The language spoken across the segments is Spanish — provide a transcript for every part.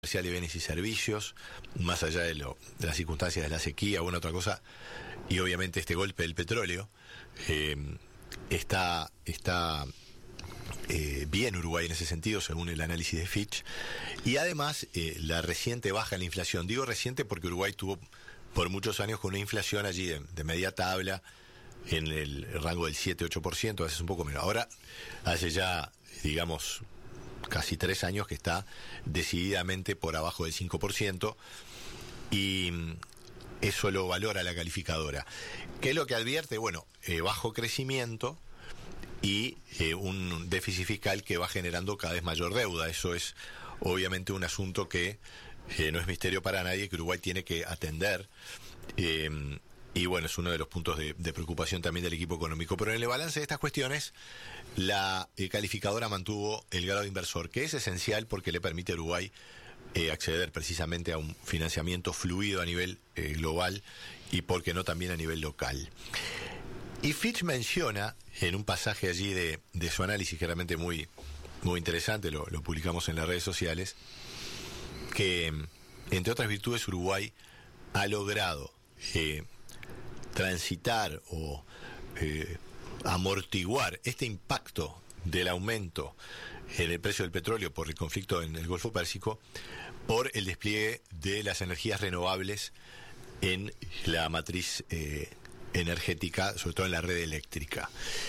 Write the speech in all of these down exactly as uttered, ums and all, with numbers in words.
de bienes y servicios, más allá de, lo, de las circunstancias de la sequía o una otra cosa, y obviamente este golpe del petróleo, eh, está, está eh, bien Uruguay en ese sentido, según el análisis de Fitch, y además eh, la reciente baja en la inflación. Digo reciente porque Uruguay tuvo por muchos años con una inflación allí de, de media tabla, en el rango del siete ocho por ciento, a veces un poco menos. Ahora, hace ya, digamos, casi tres años que está decididamente por abajo del cinco por ciento, y eso lo valora la calificadora. ¿Qué es lo que advierte? Bueno, eh, bajo crecimiento y eh, un déficit fiscal que va generando cada vez mayor deuda. Eso es obviamente un asunto que eh, no es misterio para nadie, que Uruguay tiene que atender. Eh, Y bueno, es uno de los puntos de, de preocupación también del equipo económico. Pero en el balance de estas cuestiones, la eh, calificadora mantuvo el grado inversor, que es esencial porque le permite a Uruguay eh, acceder precisamente a un financiamiento fluido a nivel eh, global y, por qué no, también a nivel local. Y Fitch menciona en un pasaje allí de, de su análisis, que realmente muy, muy interesante, lo, lo publicamos en las redes sociales, que, entre otras virtudes, Uruguay ha logrado Eh, transitar o eh, amortiguar este impacto del aumento en el precio del petróleo por el conflicto en el Golfo Pérsico por el despliegue de las energías renovables en la matriz eh, energética, sobre todo en la red eléctrica.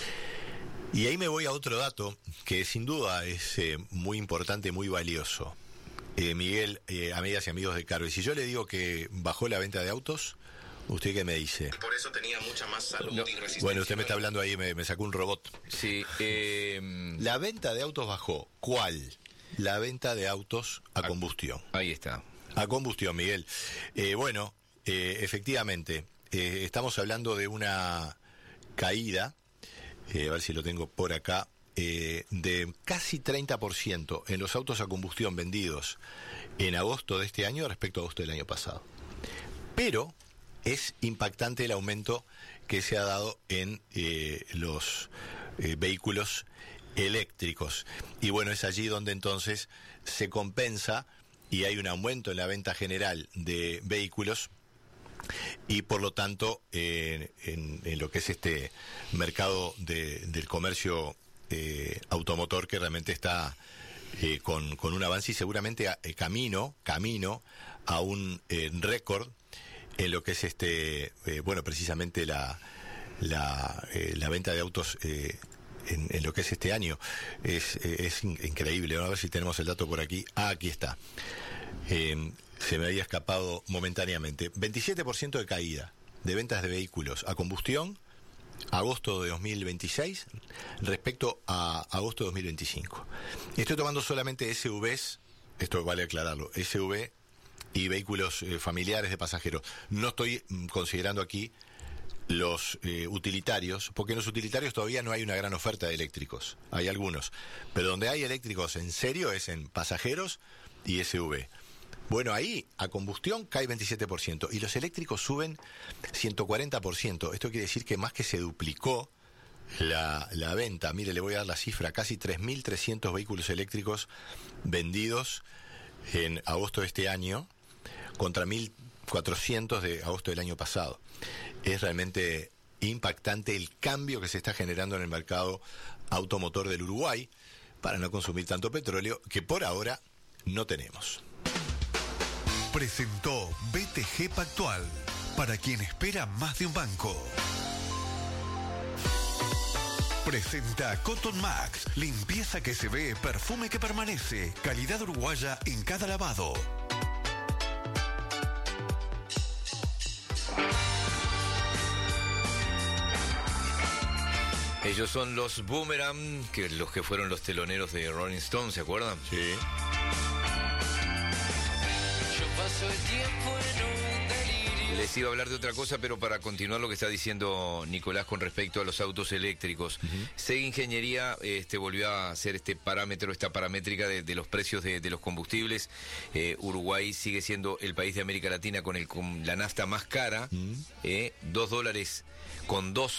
Y ahí me voy a otro dato que sin duda es eh, muy importante, muy valioso. Eh, Miguel, eh, amigas y amigos de Carve, si yo le digo que bajó la venta de autos, ¿usted qué me dice? Y por eso tenía mucha más salud No. y resistencia. Bueno, usted me está hablando ahí, me, me sacó un robot. Sí. Eh... La venta de autos bajó. ¿Cuál? La venta de autos a combustión. Ahí está. A combustión, Miguel. Eh, bueno, eh, efectivamente, eh, estamos hablando de una caída, eh, a ver si lo tengo por acá, eh, de casi treinta por ciento en los autos a combustión vendidos en agosto de este año respecto a agosto del año pasado. Pero es impactante el aumento que se ha dado en eh, los eh, vehículos eléctricos. Y bueno, es allí donde entonces se compensa y hay un aumento en la venta general de vehículos y por lo tanto eh, en, en lo que es este mercado de, del comercio eh, automotor, que realmente está eh, con, con un avance y seguramente a, eh, camino, camino a un eh, récord en lo que es este, eh, bueno, precisamente la la, eh, la venta de autos eh, en, en lo que es este año. Es, eh, es in- increíble. Vamos a ver si tenemos el dato por aquí. Ah, aquí está. Eh, se me había escapado momentáneamente. veintisiete por ciento de caída de ventas de vehículos a combustión agosto de dos mil veintiséis respecto a agosto de dos mil veinticinco. Estoy tomando solamente S U Vs, esto vale aclararlo, S U V y vehículos eh, familiares de pasajeros. No estoy mm, considerando aquí los eh, utilitarios, porque en los utilitarios todavía no hay una gran oferta de eléctricos. Hay algunos, pero donde hay eléctricos en serio es en pasajeros y S U V. Bueno, ahí a combustión cae veintisiete por ciento y los eléctricos suben ciento cuarenta por ciento. Esto quiere decir que más que se duplicó la, la venta. Mire, le voy a dar la cifra, casi tres mil trescientos vehículos eléctricos vendidos en agosto de este año contra mil cuatrocientos de agosto del año pasado. Es realmente impactante el cambio que se está generando en el mercado automotor del Uruguay para no consumir tanto petróleo, que por ahora no tenemos. Presentó B T G Pactual, para quien espera más de un banco. Presenta Cotton Max, limpieza que se ve, perfume que permanece, calidad uruguaya en cada lavado. Ellos son los Boomerang, que los que fueron los teloneros de Rolling Stone, ¿se acuerdan? Sí. Yo paso el tiempo en un delirio. Les iba a hablar de otra cosa, pero para continuar lo que está diciendo Nicolás con respecto a los autos eléctricos. Uh-huh. SEG Ingeniería este, volvió a hacer este parámetro, esta paramétrica de, de los precios de, de los combustibles. Eh, Uruguay sigue siendo el país de América Latina con, el, con la nafta más cara, uh-huh. eh, dos dólares con dos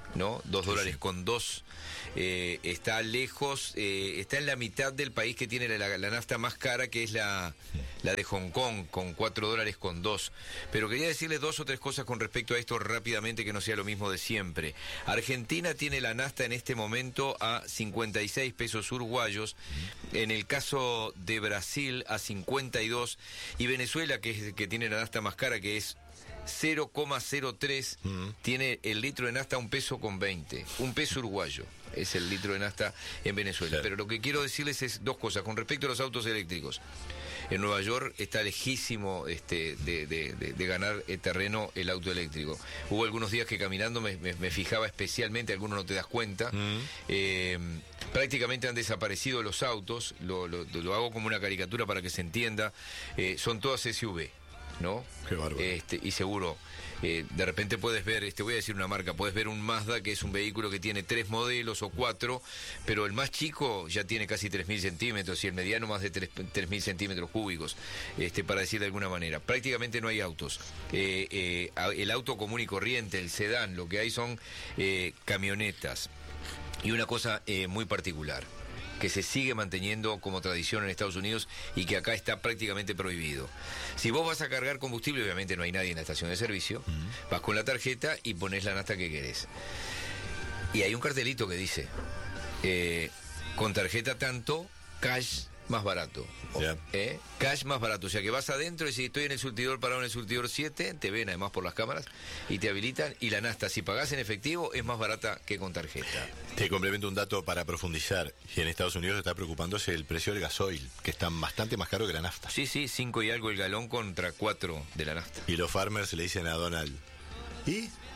¿no? Dos Sí, dólares sí. con dos. Eh, está lejos, eh, está en la mitad del país que tiene la, la nafta más cara, que es la, la de Hong Kong, con cuatro dólares con dos. Pero quería decirles dos o tres cosas con respecto a esto rápidamente, que no sea lo mismo de siempre. Argentina tiene la nafta en este momento a cincuenta y seis pesos uruguayos, en el caso de Brasil a cincuenta y dos, y Venezuela, que es que tiene la nafta más cara, que es cero coma cero tres, Mm. tiene el litro de nafta un peso con veinte, un peso uruguayo es el litro de nafta en Venezuela. Claro. Pero lo que quiero decirles es dos cosas con respecto a los autos eléctricos. En Nueva York está lejísimo este, de, de, de, de ganar el terreno el auto eléctrico. Hubo algunos días que caminando me, me, me fijaba especialmente, algunos no te das cuenta, Mm. eh, prácticamente han desaparecido los autos, lo, lo, lo hago como una caricatura para que se entienda, eh, son todas S U V, ¿no? Qué bárbaro. Este, y seguro, eh, de repente puedes ver, este, voy a decir una marca, puedes ver un Mazda, que es un vehículo que tiene tres modelos o cuatro, pero el más chico ya tiene casi tres mil centímetros y el mediano más de tres mil centímetros cúbicos, este, para decir de alguna manera. Prácticamente no hay autos. Eh, eh, el auto común y corriente, el sedán, lo que hay son eh, camionetas. Y una cosa eh, muy particular, que se sigue manteniendo como tradición en Estados Unidos y que acá está prácticamente prohibido. Si vos vas a cargar combustible, obviamente no hay nadie en la estación de servicio, uh-huh. vas con la tarjeta y pones la nafta que querés. Y hay un cartelito que dice, eh, con tarjeta tanto, cash más barato. Yeah. ¿Eh? Cash más barato. O sea que vas adentro y si estoy en el surtidor parado en el surtidor siete, te ven además por las cámaras y te habilitan. Y la nafta, si pagás en efectivo, es más barata que con tarjeta. Te complemento un dato para profundizar. Y en Estados Unidos está preocupándose el precio del gasoil, que está bastante más caro que la nafta. Sí, sí, cinco y algo el galón contra cuatro de la nafta. Y los farmers le dicen a Donald, ¿y?